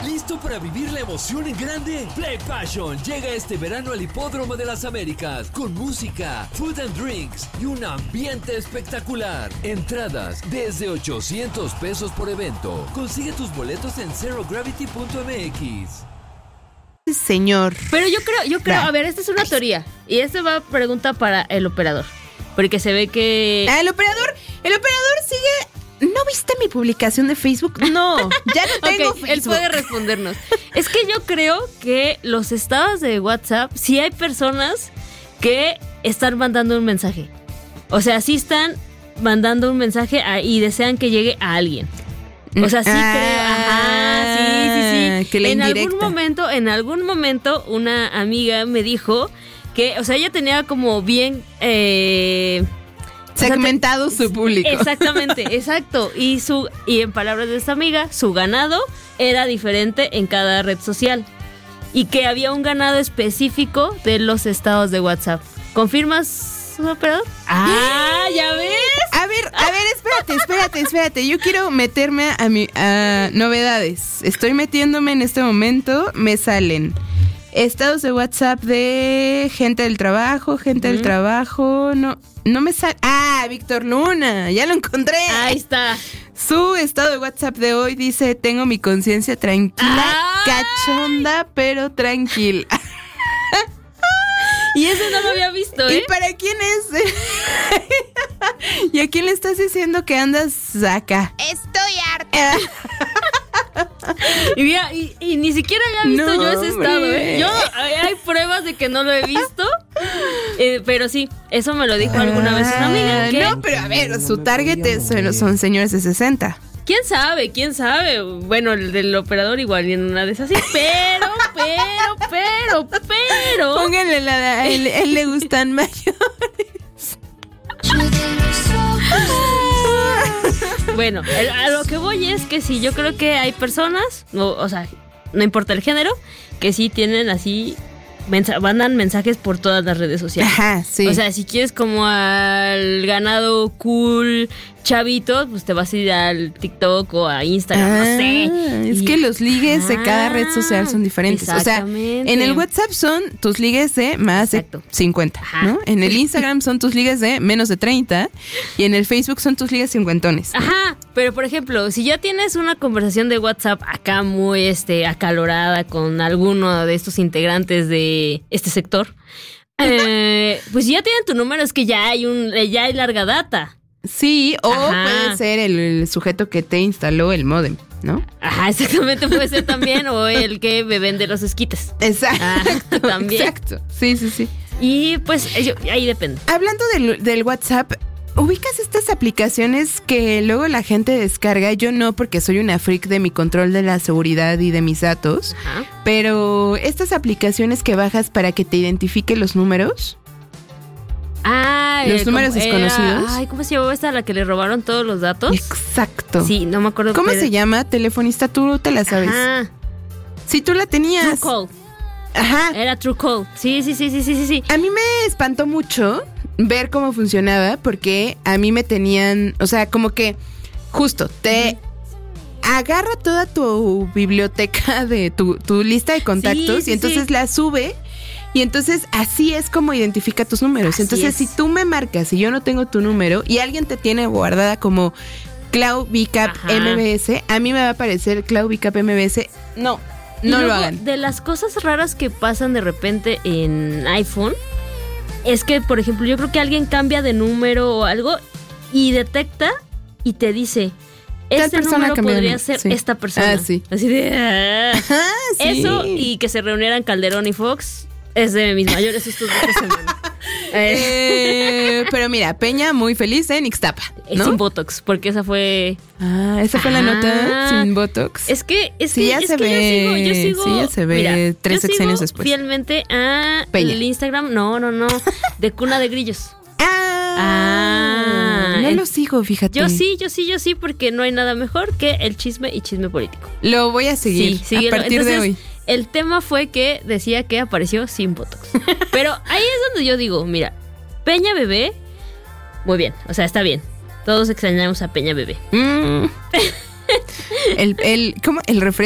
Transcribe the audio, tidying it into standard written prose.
¿Listo para vivir la emoción en grande? Play Passion llega este verano al Hipódromo de las Américas con música, food and drinks y un ambiente espectacular. Entradas desde $800 por evento. Consigue tus boletos en zerogravity.mx. Señor. Pero yo creo, a ver, esta es una teoría. Y esta va pregunta para el operador. Porque se ve que... El operador sigue... ¿No viste mi publicación de Facebook? No, ya no tengo Facebook. Él puede respondernos. Es que yo creo que los estados de WhatsApp, sí hay personas que están mandando un mensaje. O sea, sí están mandando un mensaje y desean que llegue a alguien. O sea, sí creo. Ajá, sí. Que en algún momento una amiga me dijo que, o sea, ella tenía como bien... segmentado su público. Exactamente, exacto. Y en palabras de esta amiga, su ganado era diferente en cada red social. Y que había un ganado específico de los estados de WhatsApp. ¿Confirmas, operador? ¿Ya ves? A ver, espérate. Yo quiero meterme a novedades. Estoy metiéndome en este momento. Me salen estados de WhatsApp de gente del trabajo. No me sale. Víctor Luna, ya lo encontré. Ahí está. Su estado de WhatsApp de hoy dice: tengo mi conciencia tranquila, cachonda, pero tranquila. Y ese no lo había visto, ¿eh? ¿Y para quién es? ¿Y a quién le estás diciendo que andas acá? Estoy harta. Y mira, y ni siquiera había visto yo ese estado, ¿eh? Hay pruebas de que no lo he visto, pero sí, eso me lo dijo alguna vez una amiga. No, pero a ver, su target son señores de 60. ¿Quién sabe? Bueno, el del operador igual y en una de esas sí, pero. Pónganle él le gustan mayores. Bueno, a lo que voy es que sí, yo creo que hay personas, o sea, no importa el género, que sí tienen así, mandan mensajes por todas las redes sociales. Ajá, sí. O sea, si quieres como al ganado cool chavito, pues te vas a ir al TikTok o a Instagram, no sé. Es que los ligues de cada red social son diferentes. O sea, en el WhatsApp son tus ligues de más de 50, ¿no? En el Instagram son tus ligues de menos de 30 y en el Facebook son tus ligues cincuentones. Ajá, pero por ejemplo, si ya tienes una conversación de WhatsApp acá muy acalorada con alguno de estos integrantes de este sector, pues si ya tienen tu número, es que ya hay larga data. Sí, o puede ser el sujeto que te instaló el módem, ¿no? Ajá, exactamente, puede ser también, o el que me vende los esquites. Exacto, también. Exacto, sí. Y pues ahí depende. Hablando del WhatsApp, ¿ubicas estas aplicaciones que luego la gente descarga? Yo no, porque soy una freak de mi control de la seguridad y de mis datos. Ajá. Pero estas aplicaciones que bajas para que te identifique los números. Los números desconocidos. ¿Cómo se llamaba esta a la que le robaron todos los datos? Exacto. Sí, no me acuerdo. ¿Cómo se llama? Telefonista, tú te la sabes. Ajá. Si tú la tenías. True Call. Ajá. Era True Call. Sí. A mí me espantó mucho ver cómo funcionaba porque a mí me tenían, o sea, como que justo te agarra toda tu biblioteca de tu lista de contactos y entonces la sube. Y entonces así es como identifica tus números. Entonces si tú me marcas y yo no tengo tu número y alguien te tiene guardada como Clau Bicap MBS, a mí me va a aparecer Clau Bicap MBS. No lo hagan. De las cosas raras que pasan de repente en iPhone es que, por ejemplo, yo creo que alguien cambia de número o algo y detecta y te dice: este número podría ser esta persona. Sí. Así de... sí. Eso y que se reunieran Calderón y Fox es de mis mayores sustos de esta semana. Pero mira, Peña muy feliz en Ixtapa, ¿no? Sin Botox, porque esa fue... esa fue la nota, sin Botox. Es que ya se ve. Yo sigo, sí, ya se ve. Mira, 3 sexenios después. Fielmente a Peña. El Instagram, no, de Cuna de Grillos. No lo sigo, fíjate. Yo sí, porque no hay nada mejor que el chisme y chisme político. Lo voy a seguir a partir de hoy. El tema fue que decía que apareció sin Botox. Pero ahí es donde yo digo, mira, Peña Bebé, muy bien, o sea, está bien. Todos extrañamos a Peña Bebé. ¿Cómo? El refresco.